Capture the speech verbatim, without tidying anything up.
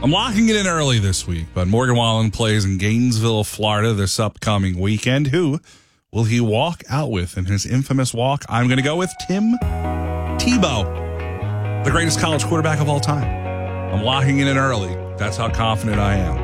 I'm locking it in early this week, but Morgan Wallen plays in Gainesville, Florida this upcoming weekend. Who will he walk out with in his infamous walk? I'm going to go with Tim Tebow, the greatest college quarterback of all time. I'm locking it in early. That's how confident I am.